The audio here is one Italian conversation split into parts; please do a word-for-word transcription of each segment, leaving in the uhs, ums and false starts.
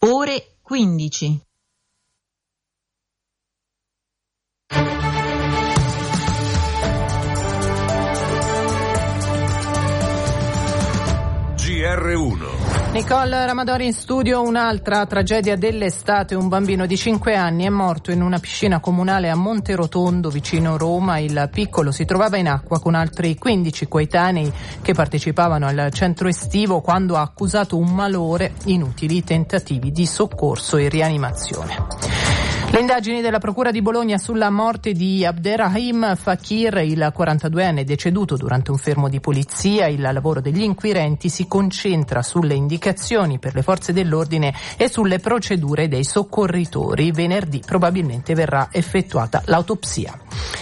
ore quindici. G R uno. Nicole Ramadori in studio. Un'altra tragedia dell'estate: un bambino di cinque anni è morto in una piscina comunale a Monterotondo, vicino Roma. Il piccolo si trovava in acqua con altri quindici coetanei che partecipavano al centro estivo quando ha accusato un malore, inutili tentativi di soccorso e rianimazione. Le indagini della Procura di Bologna sulla morte di Abderrahim Fakir, il quarantaduenne deceduto durante un fermo di polizia. Il lavoro degli inquirenti si concentra sulle indicazioni per le forze dell'ordine e sulle procedure dei soccorritori. Venerdì probabilmente verrà effettuata l'autopsia.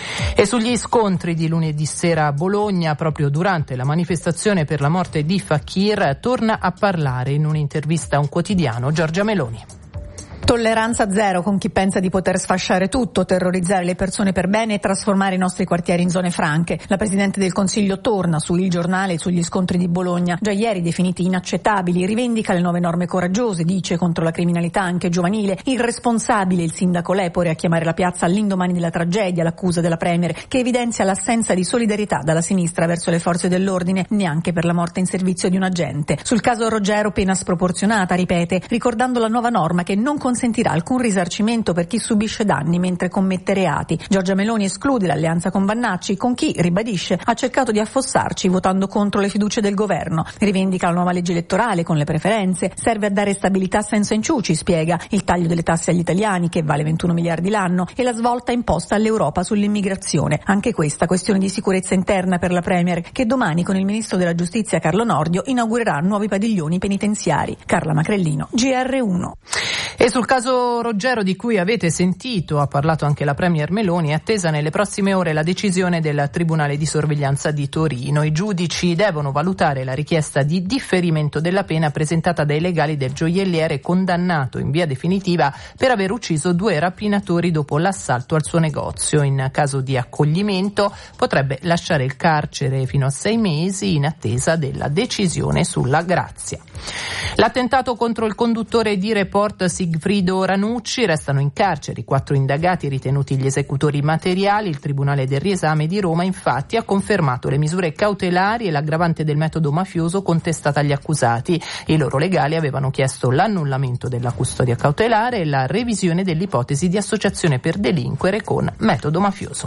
E sugli scontri di lunedì sera a Bologna, proprio durante la manifestazione per la morte di Fakir, torna a parlare in un'intervista a un quotidiano Giorgia Meloni. Tolleranza zero con chi pensa di poter sfasciare tutto, terrorizzare le persone per bene e trasformare i nostri quartieri in zone franche. La Presidente del Consiglio torna su Il Giornale sugli scontri di Bologna, già ieri definiti inaccettabili, rivendica le nuove norme coraggiose, dice, contro la criminalità anche giovanile. Irresponsabile il sindaco Lepore a chiamare la piazza all'indomani della tragedia, l'accusa della Premier, che evidenzia l'assenza di solidarietà dalla sinistra verso le forze dell'ordine, neanche per la morte in servizio di un agente. Sul caso Roggero pena sproporzionata, ripete, ricordando la nuova norma che non consentirà alcun risarcimento per chi subisce danni mentre commette reati. Giorgia Meloni esclude l'alleanza con Vannacci, con chi, ribadisce, ha cercato di affossarci votando contro le fiducie del governo. Rivendica la nuova legge elettorale con le preferenze, serve a dare stabilità senza inciuci, spiega, il taglio delle tasse agli italiani che vale ventuno miliardi l'anno e la svolta imposta all'Europa sull'immigrazione. Anche questa questione di sicurezza interna per la Premier, che domani con il ministro della giustizia Carlo Nordio inaugurerà nuovi padiglioni penitenziari. Carla Macrellino, G R uno. E sul caso Roggero, di cui avete sentito, ha parlato anche la Premier Meloni, è attesa nelle prossime ore la decisione del Tribunale di sorveglianza di Torino. I giudici devono valutare la richiesta di differimento della pena presentata dai legali del gioielliere condannato in via definitiva per aver ucciso due rapinatori dopo l'assalto al suo negozio. In caso di accoglimento potrebbe lasciare il carcere fino a sei mesi in attesa della decisione sulla grazia. L'attentato contro il conduttore di Report Sigfrido Ranucci, restano in carcere i quattro indagati ritenuti gli esecutori materiali. Il Tribunale del Riesame di Roma infatti ha confermato le misure cautelari e l'aggravante del metodo mafioso contestata agli accusati. I loro legali avevano chiesto l'annullamento della custodia cautelare e la revisione dell'ipotesi di associazione per delinquere con metodo mafioso.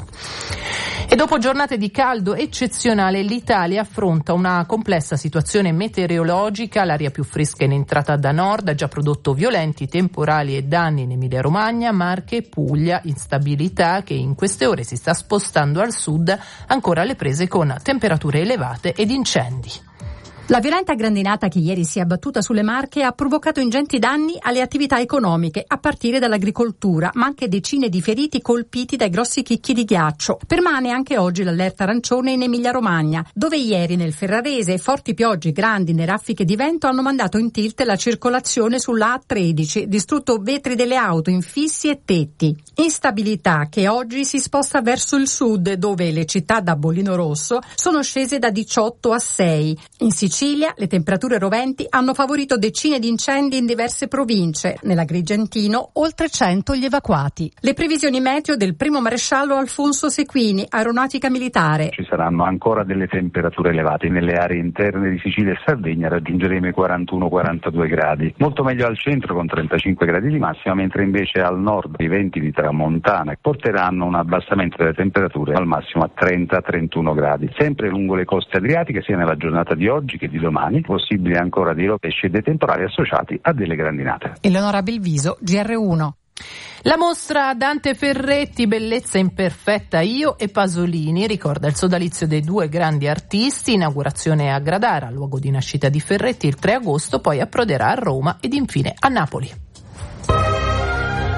E dopo giornate di caldo eccezionale, l'Italia affronta una complessa situazione meteorologica. L'aria più fresca in entrata da nord ha già prodotto violenti temporali e danni in Emilia-Romagna, Marche e Puglia, instabilità che in queste ore si sta spostando al sud, ancora alle prese con temperature elevate ed incendi. La violenta grandinata che ieri si è abbattuta sulle Marche ha provocato ingenti danni alle attività economiche, a partire dall'agricoltura, ma anche decine di feriti colpiti dai grossi chicchi di ghiaccio. Permane anche oggi l'allerta arancione in Emilia-Romagna, dove ieri nel Ferrarese forti piogge, grandine e raffiche di vento hanno mandato in tilt la circolazione sulla A tredici, distrutto vetri delle auto, infissi e tetti. Instabilità che oggi si sposta verso il sud, dove le città da bollino rosso sono scese da diciotto a sei. In Sicilia Sicilia le temperature roventi hanno favorito decine di incendi in diverse province. Nell'Agrigentino oltre cento gli evacuati. Le previsioni meteo del primo maresciallo Alfonso Sequini, Aeronautica Militare. Ci saranno ancora delle temperature elevate. Nelle aree interne di Sicilia e Sardegna raggiungeremo i quarantuno quarantadue gradi. Molto meglio al centro con trentacinque gradi di massima, mentre invece al nord i venti di tramontana porteranno un abbassamento delle temperature al massimo a trenta trentuno gradi. Sempre lungo le coste adriatiche, sia nella giornata di oggi che di domani, possibile ancora di rovesci e dei temporali associati a delle grandinate. Eleonora Belviso, G R uno. La mostra Dante Ferretti, Bellezza imperfetta, io e Pasolini, ricorda il sodalizio dei due grandi artisti. Inaugurazione a Gradara, luogo di nascita di Ferretti, il tre agosto, poi approderà a Roma ed infine a Napoli.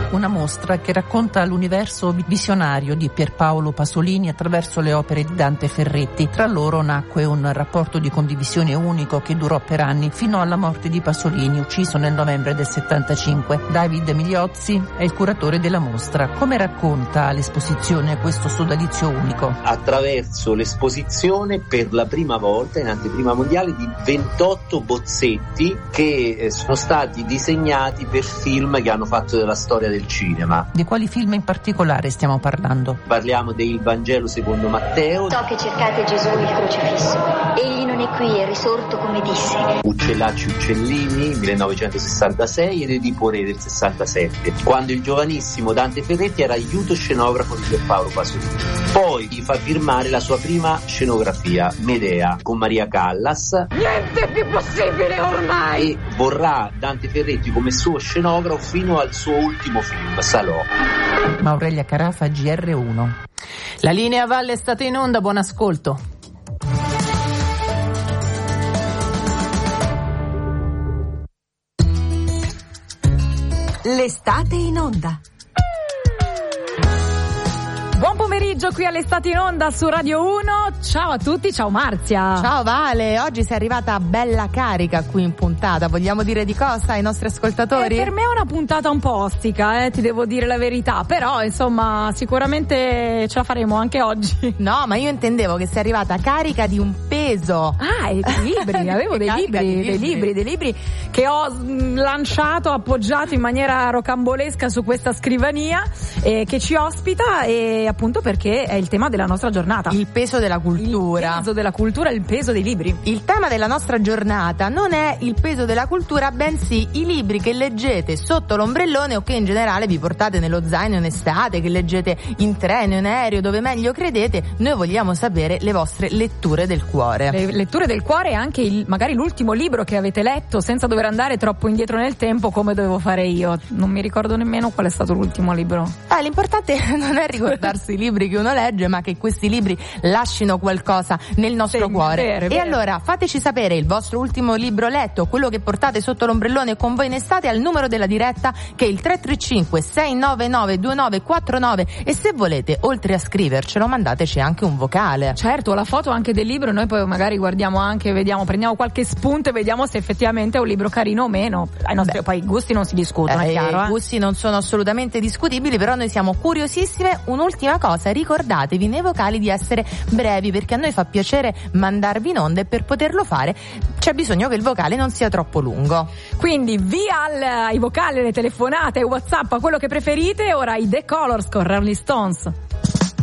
una mostra che racconta l'universo visionario di Pierpaolo Pasolini attraverso le opere di Dante Ferretti. Tra loro nacque un rapporto di condivisione unico che durò per anni fino alla morte di Pasolini, ucciso nel novembre del settantacinque. David Migliozzi è il curatore della mostra. Come racconta l'esposizione questo sodalizio unico? Attraverso l'esposizione, per la prima volta in anteprima mondiale, di ventotto bozzetti che sono stati disegnati per film che hanno fatto della storia del cinema. Di quali film in particolare stiamo parlando? Parliamo del Vangelo secondo Matteo. So che cercate Gesù il crocifisso. Egli non è qui, è risorto come disse. Uccellacci Uccellini, millenovecentosessantasei, ed Edipo Re del sessantasette, quando il giovanissimo Dante Ferretti era aiuto scenografo di Pierpaolo Pasolini. Poi gli fa firmare la sua prima scenografia, Medea, con Maria Callas. Niente più possibile ormai! E vorrà Dante Ferretti come suo scenografo fino al suo ultimo film, Salò. Aurelia Carafa, G R uno. La linea Valle è stata in onda, buon ascolto. L'estate in onda. Buon pomeriggio qui all'Estate in onda su Radio uno. Ciao a tutti, ciao Marzia. Ciao Vale, oggi sei arrivata bella carica qui in puntata. Vogliamo dire di cosa ai nostri ascoltatori? Eh, per me è una puntata un po' ostica, eh, ti devo dire la verità. Però insomma sicuramente ce la faremo anche oggi. No, ma io intendevo che sei arrivata carica di un peso. Ah, e dei libri, avevo dei libri, di dei libri, dei libri che ho mh, lanciato, appoggiato in maniera rocambolesca su questa scrivania eh, che ci ospita, e appunto perché è il tema della nostra giornata. Il peso della cultura. Il peso della cultura e il peso dei libri. Il tema della nostra giornata non è il peso della cultura, bensì i libri che leggete sotto l'ombrellone o che in generale vi portate nello zaino in estate, che leggete in treno, in aereo, dove meglio credete. Noi vogliamo sapere le vostre letture del cuore. Le letture del cuore e anche il, magari l'ultimo libro che avete letto senza dover andare troppo indietro nel tempo, come dovevo fare io. Non mi ricordo nemmeno qual è stato l'ultimo libro. Ah, l'importante non è ricordarsi i libri che uno legge, ma che questi libri lascino qualcosa nel nostro sì, cuore. Vero, e vero. Allora fateci sapere il vostro ultimo libro letto, quello che portate sotto l'ombrellone con voi in estate, al numero della diretta che è il tre tre cinque sei nove nove due nove quattro nove, e se volete, oltre a scrivercelo, mandateci anche un vocale. Certo, la foto anche del libro, noi poi magari guardiamo anche, vediamo, prendiamo qualche spunto e vediamo se effettivamente è un libro carino o meno. Ai nostri, Beh, poi i gusti non si discutono, eh, è chiaro. I eh? gusti non sono assolutamente discutibili, però noi siamo curiosissime. Un'ultima cosa, ricordatevi nei vocali di essere brevi, perché a noi fa piacere mandarvi in onda, e per poterlo fare c'è bisogno che il vocale non sia troppo lungo. Quindi via al, ai vocali, alle telefonate, ai WhatsApp, a quello che preferite. Ora i The Colors con Rolling Stones.